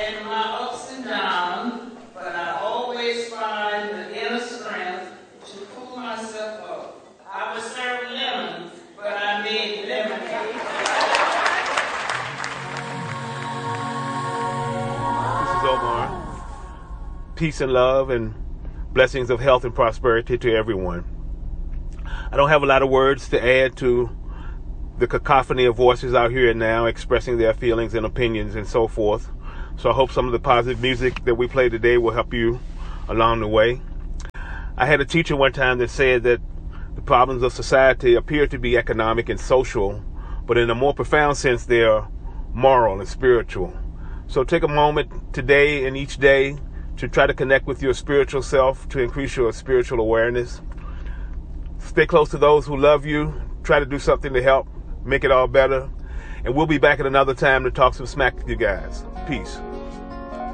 in my ups and downs, but I always find the inner strength to pull myself up. I was served lemons, but I made lemonade. This is Omar. Peace and love and blessings of health and prosperity to everyone. I don't have a lot of words to add to the cacophony of voices out here now expressing their feelings and opinions and so forth. So I hope some of the positive music that we play today will help you along the way. I had a teacher one time that said that the problems of society appear to be economic and social, but in a more profound sense, they are moral and spiritual. So take a moment today and each day to try to connect with your spiritual self, to increase your spiritual awareness. Stay close to those who love you. Try to do something to help make it all better. And we'll be back at another time to talk some smack with you guys. Peace.